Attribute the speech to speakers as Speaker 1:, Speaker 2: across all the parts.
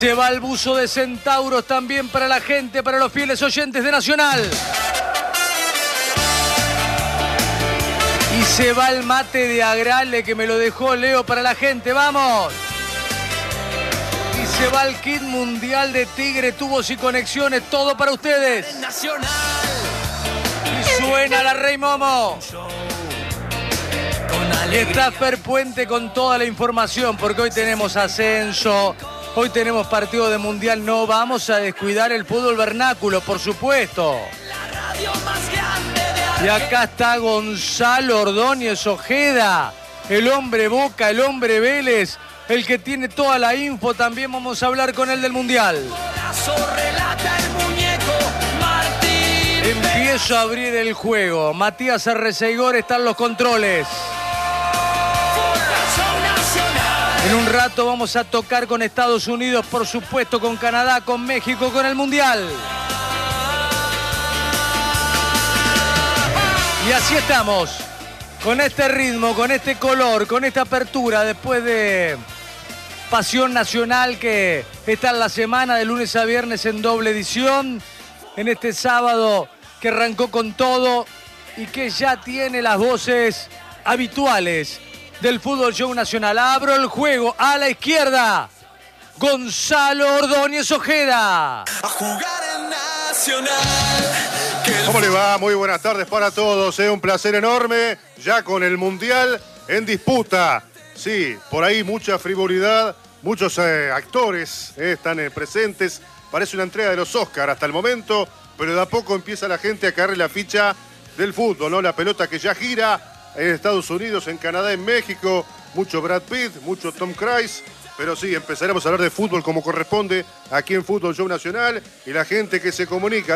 Speaker 1: Se va el buzo de centauros también para la gente, para los fieles oyentes de Nacional. Y se va el mate de Agrale que me lo dejó Leo para la gente. ¡Vamos! Y se va el kit mundial de Tigre, tubos y conexiones, todo para ustedes. Y suena la Rey Momo. Y está Fer Puente con toda la información, porque hoy tenemos ascenso, hoy tenemos partido de mundial, no vamos a descuidar el fútbol vernáculo, por supuesto. Y acá está Gonzalo Ordóñez Ojeda, el hombre Boca, el hombre Vélez, el que tiene toda la info, también vamos a hablar con él del mundial. Empiezo a abrir el juego, Matías Arreceigor está en los controles. En un rato vamos a tocar con Estados Unidos, por supuesto, con Canadá, con México, con el Mundial. Y así estamos, con este ritmo, con este color, con esta apertura, después de Pasión Nacional que está en la semana de lunes a viernes en doble edición, en este sábado que arrancó con todo y que ya tiene las voces habituales del Fútbol Show Nacional. Abro el juego a la izquierda. Gonzalo Ordóñez Ojeda.
Speaker 2: A jugar en Nacional.
Speaker 3: ¿Cómo le va? Muy buenas tardes para todos. Un placer enorme. Ya con el Mundial en disputa. Sí, por ahí mucha frivolidad. Muchos actores están presentes. Parece una entrega de los Oscars hasta el momento. Pero de a poco empieza la gente a caerle la ficha del fútbol, ¿no? La pelota que ya gira en Estados Unidos, en Canadá, en México, mucho Brad Pitt, mucho Tom Cruise, pero sí, empezaremos a hablar de fútbol como corresponde aquí en Fútbol Show Nacional y la gente que se comunica al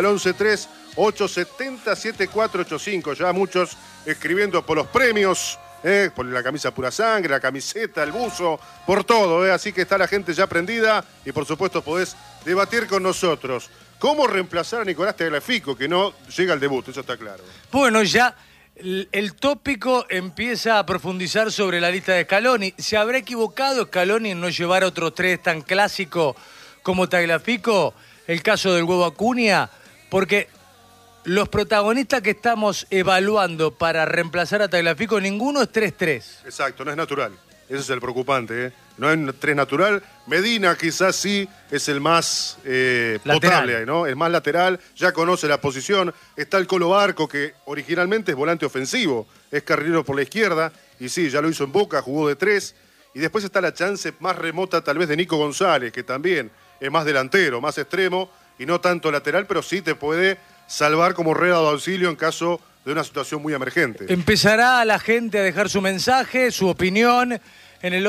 Speaker 3: 11-3-870-7485, ya muchos escribiendo por los premios, por la camisa Pura Sangre, la camiseta, el buzo, por todo, así que está la gente ya prendida y por supuesto podés debatir con nosotros. ¿Cómo reemplazar a Nicolás Tagliafico, que no llega al debut? Eso está claro.
Speaker 1: Bueno, ya el tópico empieza a profundizar sobre la lista de Scaloni. ¿Se habrá equivocado Scaloni en no llevar a otros tres tan clásicos como Tagliafico? El caso del Huevo Acuña, porque los protagonistas que estamos evaluando para reemplazar a Tagliafico, ninguno es 3-3.
Speaker 3: Exacto, no es natural. Ese es el preocupante, No es 3 natural. Medina quizás sí es el más potable, ¿no? El más lateral, ya conoce la posición. Está el Colo Barco, que originalmente es volante ofensivo, es carrilero por la izquierda, y sí, ya lo hizo en Boca, jugó de 3. Y después está la chance más remota tal vez de Nico González, que también es más delantero, más extremo, y no tanto lateral, pero sí te puede salvar como rueda de auxilio en caso de una situación muy emergente.
Speaker 1: Empezará la gente a dejar su mensaje, su opinión, en el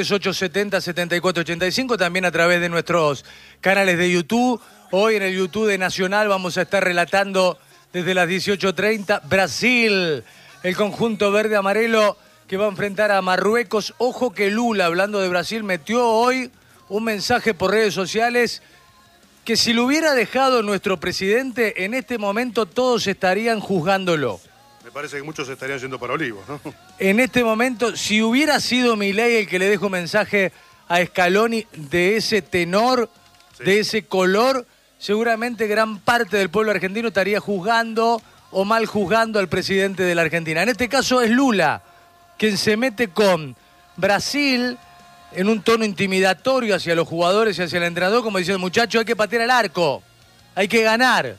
Speaker 1: 11-3870-7485, también a través de nuestros canales de YouTube. Hoy en el YouTube de Nacional vamos a estar relatando desde las 18:30 Brasil, el conjunto verde-amarelo que va a enfrentar a Marruecos. Ojo que Lula, hablando de Brasil, metió hoy un mensaje por redes sociales que si lo hubiera dejado nuestro presidente, en este momento todos estarían juzgándolo.
Speaker 3: Me parece que muchos estarían yendo para Olivos, ¿no?
Speaker 1: En este momento, si hubiera sido Milei el que le dejó un mensaje a Scaloni de ese tenor, sí, de ese color, seguramente gran parte del pueblo argentino estaría juzgando o mal juzgando al presidente de la Argentina. En este caso es Lula, quien se mete con Brasil en un tono intimidatorio hacia los jugadores y hacia el entrenador, como diciendo, muchachos, hay que patear al arco, hay que ganar.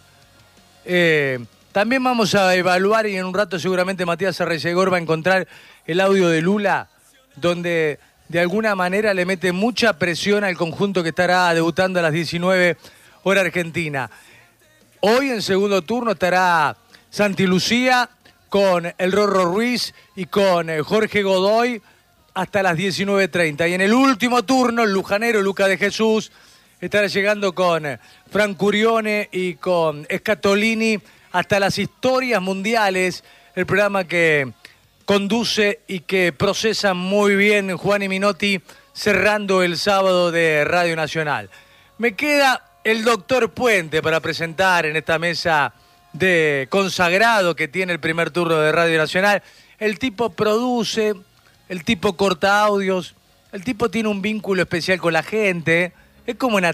Speaker 1: También vamos a evaluar, y en un rato seguramente Matías Arreceigor va a encontrar el audio de Lula, donde de alguna manera le mete mucha presión al conjunto que estará debutando a las 19 hora Argentina. Hoy en segundo turno estará Santi Lucía con el Rorro Ruiz y con Jorge Godoy, hasta las 19:30. Y en el último turno, el lujanero Luca de Jesús estará llegando con Fran Curione y con Scatolini hasta las historias mundiales, el programa que conduce y que procesa muy bien Juan y Minotti, cerrando el sábado de Radio Nacional. Me queda el doctor Puente para presentar en esta mesa de consagrado que tiene el primer turno de Radio Nacional. El tipo produce, el tipo corta audios, el tipo tiene un vínculo especial con la gente, Es como una